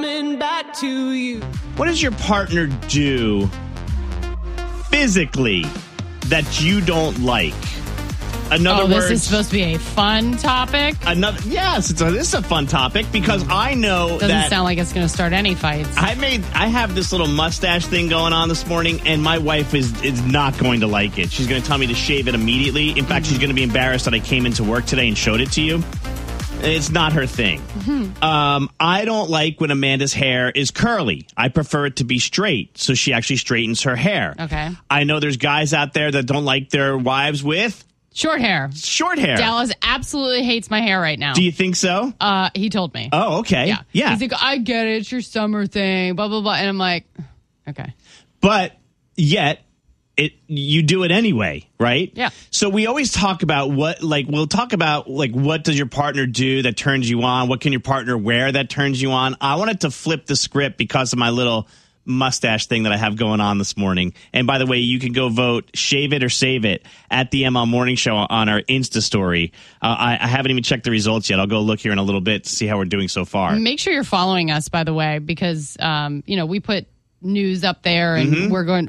coming back to you. What does your partner do physically that you don't like? In other words, this is supposed to be a fun topic. This is a fun topic because I know Doesn't sound like it's going to start any fights. I have this little mustache thing going on this morning, and my wife is not going to like it. She's going to tell me to shave it immediately. In fact, she's going to be embarrassed that I came into work today and showed it to you. It's not her thing. I don't like when Amanda's hair is curly. I prefer it to be straight, so she actually straightens her hair. Okay. I know there's guys out there that don't like their wives with short hair. Dallas absolutely hates my hair right now. Do you think so? He told me. Oh, okay. Yeah. He's like, I get it. It's your summer thing, blah, blah, blah. And I'm like, okay. But yet, you do it anyway, right? Yeah. So we always talk about what does your partner do that turns you on? What can your partner wear that turns you on? I wanted to flip the script because of my little mustache thing that I have going on this morning. And by the way, you can go vote Shave It or Save It at the ML Morning Show on our Insta story. I haven't even checked the results yet. I'll go look here in a little bit to see how we're doing so far. Make sure you're following us, by the way, because we put news up there and we're going